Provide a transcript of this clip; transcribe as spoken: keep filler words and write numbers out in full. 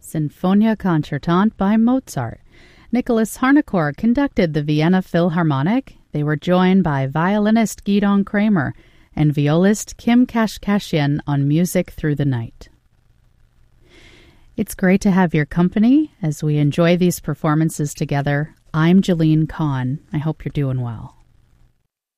Sinfonia Concertante by Mozart. Nicholas Harnoncourt conducted the Vienna Philharmonic. They were joined by violinist Gidon Kremer and violist Kim Kashkashian on Music Through the Night. It's great to have your company as we enjoy these performances together. I'm Jeline Kahn. I hope you're doing well.